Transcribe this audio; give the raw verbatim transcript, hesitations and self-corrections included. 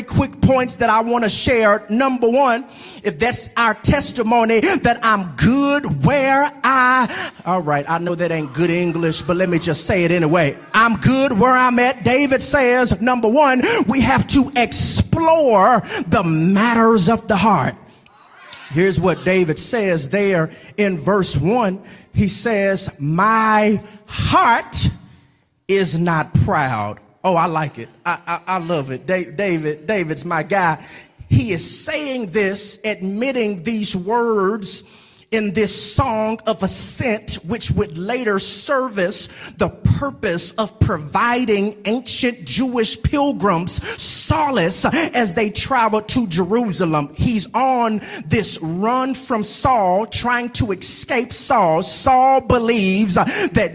quick points that I want to share. Number one, if that's our testimony that I'm good where I, all right, I know that ain't good English, but let me just say it anyway. I'm good where I'm at. David says, number one, we have to explore the matters of the heart. Here's what David says there in verse one. He says, my heart is not proud. Oh, I like it. I, I, I love it. David, David's my guy. He is saying this, admitting these words in this song of ascent, which would later service the purpose of providing ancient Jewish pilgrims solace as they traveled to Jerusalem. He's on this run from Saul, trying to escape Saul. Saul believes that